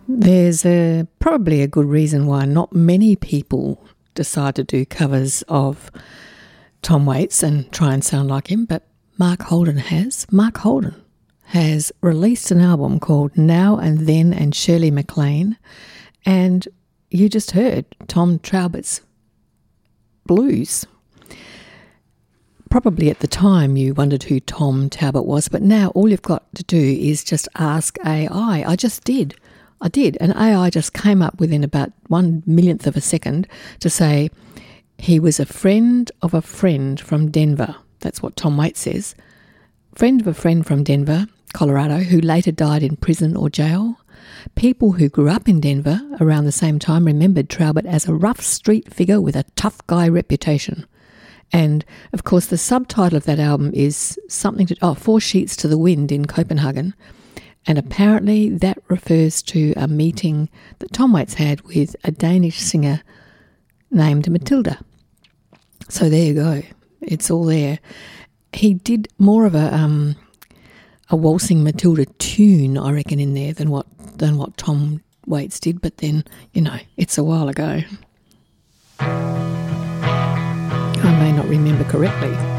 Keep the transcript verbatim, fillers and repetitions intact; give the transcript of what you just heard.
There's a, probably a good reason why not many people decide to do covers of Tom Waits and try and sound like him, but Mark Holden has. Mark Holden has released an album called Now and Then and Shirley MacLaine, and you just heard Tom Traubert's blues. Probably at the time you wondered who Tom Talbot was, but now all you've got to do is just ask A I. I just did. I did. And A I just came up within about one millionth of a second to say he was a friend of a friend from Denver. That's what Tom Waits says. Friend of a friend from Denver, Colorado, who later died in prison or jail. People who grew up in Denver around the same time remembered Traubert as a rough street figure with a tough guy reputation. And, of course, the subtitle of that album is something to... Oh, Four Sheets to the Wind in Copenhagen. And apparently that refers to a meeting that Tom Waits had with a Danish singer named Matilda. So there you go. It's all there. He did more of a um, a waltzing Matilda tune, I reckon, in there than what than what Tom Waits did. But then, you know, it's a while ago. I may not remember correctly.